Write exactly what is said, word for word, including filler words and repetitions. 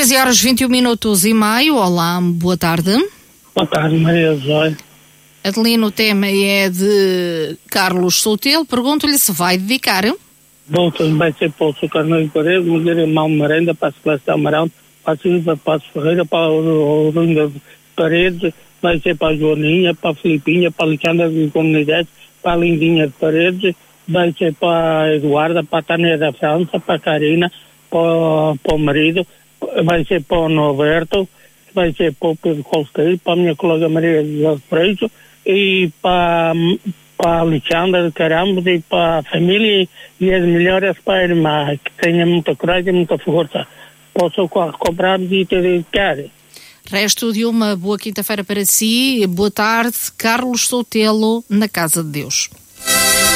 treze horas vinte e um minutos e meio. Olá, boa tarde. Boa tarde, Maria José. Adelino, o tema é de Carlos Soutelo. Pergunto-lhe se vai dedicar. Bom, vai ser para o seu Carneiro Paredes, Mulher Irmão Merenda, para a Celeste Amarante, para a Silva Passos Ferreira, para o Linda Paredes, vai ser para a Joaninha, para a Filipinha, para a Alexandra de Comunidades, para a Lindinha de Paredes, vai ser para a Eduarda, para a Tânia da França, para a Karina, para, para o marido, vai ser para o Norberto, vai ser para o Pedro Costeiro, para a minha colega Maria José Freixo e para, para a Alexandra de Carambos e para a família e as melhores para a irmã, que tenha muita coragem e muita força. Posso comprarmos e te dedicar. Resto de uma boa quinta-feira para si. Boa tarde, Carlos Soutelo, na Casa de Deus.